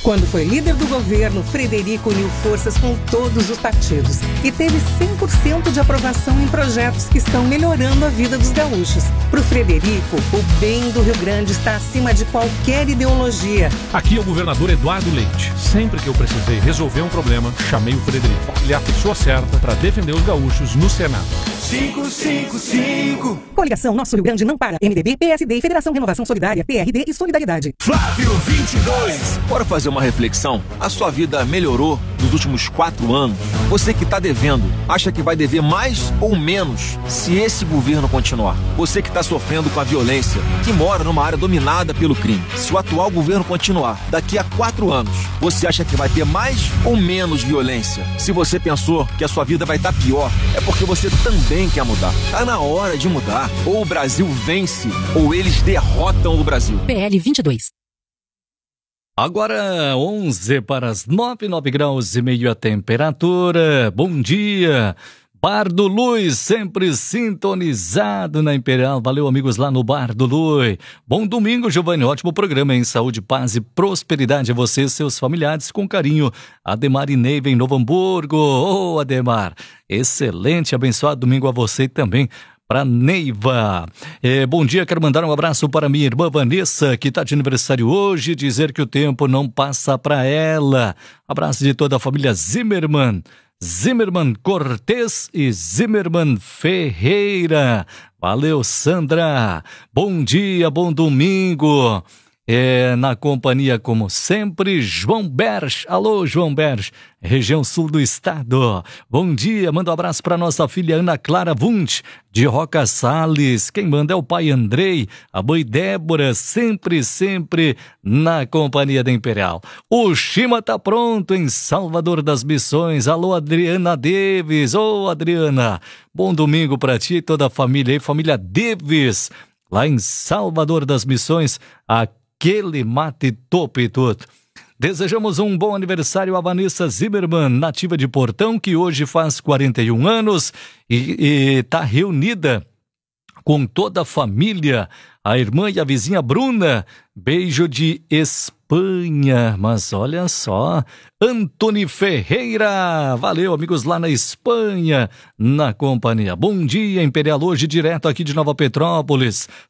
Quando foi líder do governo, Frederico uniu forças com todos os partidos e teve 100% de aprovação em projetos que estão melhorando a vida dos gaúchos. Pro Frederico, o bem do Rio Grande está acima de qualquer ideologia. Aqui é o governador Eduardo Leite. Sempre que eu precisei resolver um problema, chamei o Frederico. Ele é a pessoa certa para defender os gaúchos no Senado. 555. Coligação Nosso Rio Grande não para. MDB, PSD e Federação Renovação Solidária, PRD e Solidariedade. Flávio 22. Bora fazer uma reflexão? A sua vida melhorou nos últimos 4 anos? Você que está devendo, acha que vai dever mais ou menos se esse governo continuar? Você que está sofrendo com a violência, que mora numa área dominada pelo crime, se o atual governo continuar, daqui a 4 anos, você acha que vai ter mais ou menos violência? Se você pensou que a sua vida vai estar pior, é porque você também quer mudar. Tá na hora de mudar. Ou o Brasil vence, ou eles derrotam o Brasil. PL 22. Agora 11 para as 9 graus e meio a temperatura. Bom dia. Bar do Lui, sempre sintonizado na Imperial. Valeu, amigos, lá no Bar do Lui. Bom domingo, Giovanni. Ótimo programa em saúde, paz e prosperidade a você e seus familiares. Com carinho, Ademar e Neiva em Novo Hamburgo. Ô, Ademar, excelente, abençoado domingo a você também. Para Neiva. Bom dia, quero mandar um abraço para minha irmã Vanessa, que está de aniversário hoje, dizer que o tempo não passa para ela. Abraço de toda a família Zimmermann Cortez e Zimmermann Ferreira. Valeu, Sandra. Bom dia, bom domingo. Na companhia, como sempre, João Berch. Alô, João Berch, região sul do estado. Bom dia, manda um abraço para nossa filha Ana Clara Wundt, de Roca Salles. Quem manda é o pai Andrei, a mãe Débora, sempre na companhia da Imperial. O Chima tá pronto em Salvador das Missões. Alô, Adriana Deves. Ô, Adriana, bom domingo para ti e toda a família aí, família Deves, lá em Salvador das Missões, aquele mate top todo. Desejamos um bom aniversário a Vanessa Zimmermann, nativa de Portão, que hoje faz 41 anos e está reunida com toda a família, a irmã e a vizinha Bruna. Beijo de Espanha. Mas olha só, Antony Ferreira. Valeu, amigos, lá na Espanha, na companhia. Bom dia, Imperial, hoje direto aqui de Nova Petrópolis.